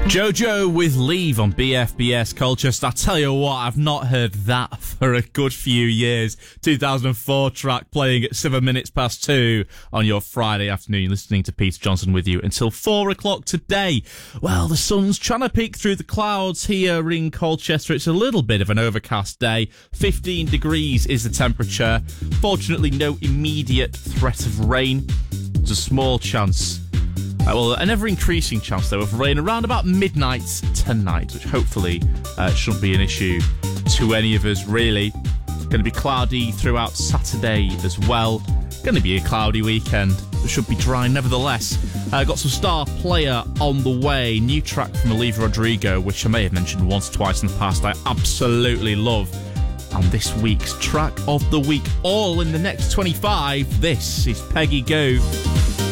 Jojo with Leave on BFBS Colchester. I tell you what, I've not heard that for a good few years. 2004 track playing at 2 on your Friday afternoon. You're listening to Peter Johnson with you until 4 o'clock today. Well, the sun's trying to peek through the clouds here in Colchester. It's a little bit of an overcast day. 15 degrees is the temperature. Fortunately, no immediate threat of rain. There's a small chance. An ever-increasing chance, though, of rain around about midnight tonight, which hopefully shouldn't be an issue to any of us, really. Going to be cloudy throughout Saturday as well. Going to be a cloudy weekend. It should be dry nevertheless. Got some star player on the way. New track from Olivia Rodrigo, which I may have mentioned once or twice in the past. I absolutely love. And this week's track of the week, all in the next 25. This is Peggy Gou.